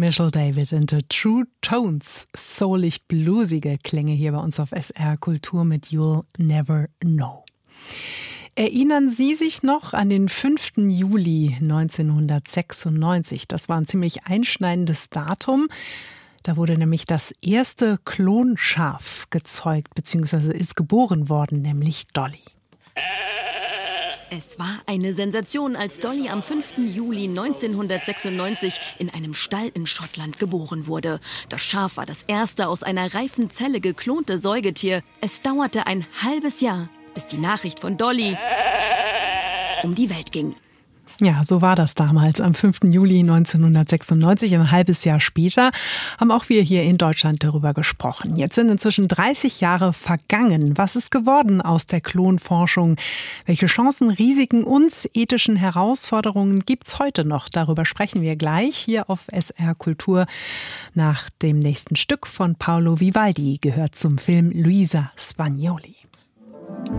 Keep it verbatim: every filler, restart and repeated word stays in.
Michelle David and the True Tones. Soulig bluesige Klänge hier bei uns auf S R Kultur mit You'll Never Know. Erinnern Sie sich noch an den fünften Juli neunzehnhundertsechsundneunzig? Das war ein ziemlich einschneidendes Datum. Da wurde nämlich das erste Klonschaf gezeugt, beziehungsweise ist geboren worden, nämlich Dolly. Es war eine Sensation, als Dolly am fünften Juli neunzehnhundertsechsundneunzig in einem Stall in Schottland geboren wurde. Das Schaf war das erste aus einer reifen Zelle geklonte Säugetier. Es dauerte ein halbes Jahr, bis die Nachricht von Dolly um die Welt ging. Ja, so war das damals. Am fünften Juli neunzehnhundertsechsundneunzig, ein halbes Jahr später, haben auch wir hier in Deutschland darüber gesprochen. Jetzt sind inzwischen dreißig Jahre vergangen. Was ist geworden aus der Klonforschung? Welche Chancen, Risiken und ethischen Herausforderungen gibt's heute noch? Darüber sprechen wir gleich hier auf S R Kultur. Nach dem nächsten Stück von Paolo Vivaldi gehört zum Film Luisa Spagnoli.